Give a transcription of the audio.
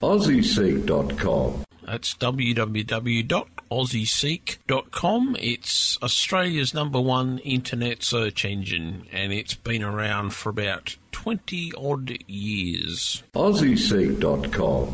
AussieSeek.com. That's www.aussieseek.com. It's Australia's #1 internet search engine, and it's been around for about 20-odd years. AussieSeek.com.